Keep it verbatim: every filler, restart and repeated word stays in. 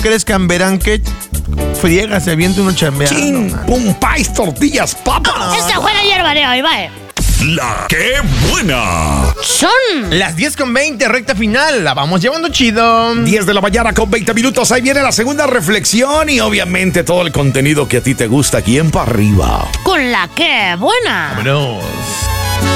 crezcan, verán que friega, se avienta uno chambeando. Chin, pum, pais, tortillas, papas. Esta fue la hierba de hoy, bye. La que buena. Son Las diez con veinte, recta final. La vamos llevando chido. diez de la mañana con veinte minutos. Ahí viene la segunda reflexión y obviamente todo el contenido que a ti te gusta aquí en Pa' Arriba. con la que buena. Vámonos.